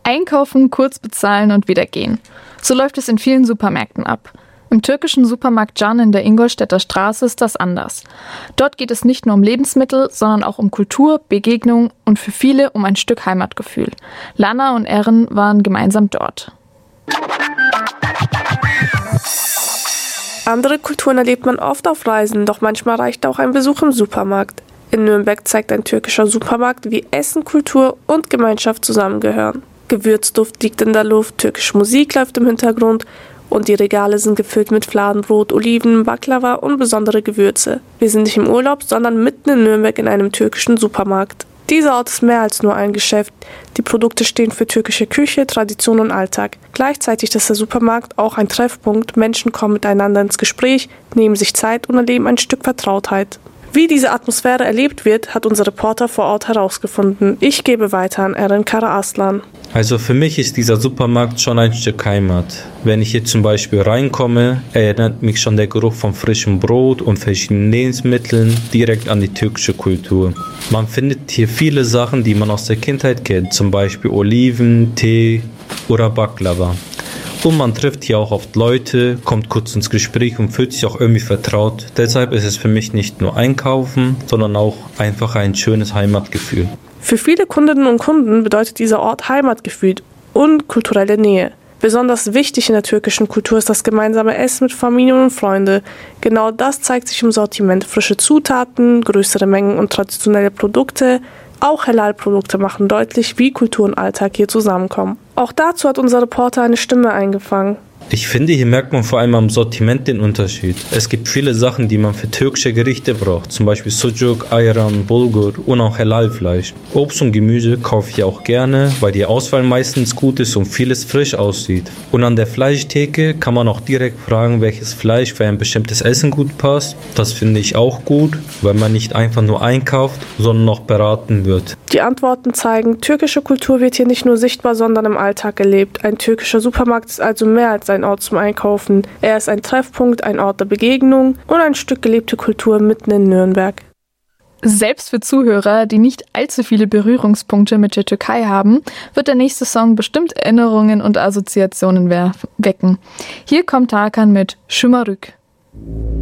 Einkaufen, kurz bezahlen und wieder gehen. So läuft es in vielen Supermärkten ab. Im türkischen Supermarkt Can in der Ingolstädter Straße ist das anders. Dort geht es nicht nur um Lebensmittel, sondern auch um Kultur, Begegnung und für viele um ein Stück Heimatgefühl. Lana und Erin waren gemeinsam dort. Andere Kulturen erlebt man oft auf Reisen, doch manchmal reicht auch ein Besuch im Supermarkt. In Nürnberg zeigt ein türkischer Supermarkt, wie Essen, Kultur und Gemeinschaft zusammengehören. Gewürzduft liegt in der Luft, türkische Musik läuft im Hintergrund und die Regale sind gefüllt mit Fladenbrot, Oliven, Baklava und besondere Gewürze. Wir sind nicht im Urlaub, sondern mitten in Nürnberg in einem türkischen Supermarkt. Dieser Ort ist mehr als nur ein Geschäft. Die Produkte stehen für türkische Küche, Tradition und Alltag. Gleichzeitig ist der Supermarkt auch ein Treffpunkt. Menschen kommen miteinander ins Gespräch, nehmen sich Zeit und erleben ein Stück Vertrautheit. Wie diese Atmosphäre erlebt wird, hat unser Reporter vor Ort herausgefunden. Ich gebe weiter an Eren Karaaslan. Also für mich ist dieser Supermarkt schon ein Stück Heimat. Wenn ich hier zum Beispiel reinkomme, erinnert mich schon der Geruch von frischem Brot und verschiedenen Lebensmitteln direkt an die türkische Kultur. Man findet hier viele Sachen, die man aus der Kindheit kennt, zum Beispiel Oliven, Tee oder Baklava. Und man trifft hier auch oft Leute, kommt kurz ins Gespräch und fühlt sich auch irgendwie vertraut. Deshalb ist es für mich nicht nur Einkaufen, sondern auch einfach ein schönes Heimatgefühl. Für viele Kundinnen und Kunden bedeutet dieser Ort Heimatgefühl und kulturelle Nähe. Besonders wichtig in der türkischen Kultur ist das gemeinsame Essen mit Familie und Freunden. Genau das zeigt sich im Sortiment. Frische Zutaten, größere Mengen und traditionelle Produkte. Auch Halal-Produkte machen deutlich, wie Kultur und Alltag hier zusammenkommen. Auch dazu hat unser Reporter eine Stimme eingefangen. Ich finde, hier merkt man vor allem am Sortiment den Unterschied. Es gibt viele Sachen, die man für türkische Gerichte braucht, zum Beispiel Sucuk, Ayran, Bulgur und auch Halal-Fleisch. Obst und Gemüse kaufe ich auch gerne, weil die Auswahl meistens gut ist und vieles frisch aussieht. Und an der Fleischtheke kann man auch direkt fragen, welches Fleisch für ein bestimmtes Essen gut passt. Das finde ich auch gut, weil man nicht einfach nur einkauft, sondern noch beraten wird. Die Antworten zeigen, türkische Kultur wird hier nicht nur sichtbar, sondern im Alltag gelebt. Ein türkischer Supermarkt ist also mehr als ein Ort zum Einkaufen. Er ist ein Treffpunkt, ein Ort der Begegnung und ein Stück gelebte Kultur mitten in Nürnberg. Selbst für Zuhörer, die nicht allzu viele Berührungspunkte mit der Türkei haben, wird der nächste Song bestimmt Erinnerungen und Assoziationen wecken. Hier kommt Tarkan mit Şımarık.